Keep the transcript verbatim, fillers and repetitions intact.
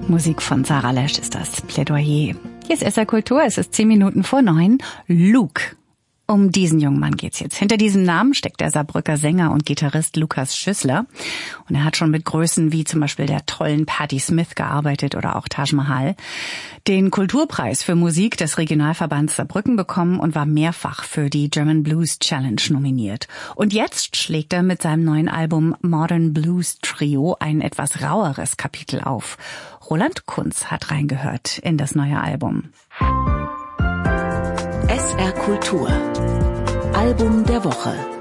Musik von Sarah Lesch ist das, Plädoyer. Hier ist S R Kultur, es ist zehn Minuten vor neun. Luke. Um diesen jungen Mann geht's jetzt. Hinter diesem Namen steckt der Saarbrücker Sänger und Gitarrist Lukas Schüssler. Und er hat schon mit Größen wie zum Beispiel der tollen Patti Smith gearbeitet oder auch Taj Mahal. Den Kulturpreis für Musik des Regionalverbands Saarbrücken bekommen und war mehrfach für die German Blues Challenge nominiert. Und jetzt schlägt er mit seinem neuen Album Modern Blues Trio ein etwas raueres Kapitel auf. Roland Kunz hat reingehört in das neue Album. S R Kultur. Album der Woche.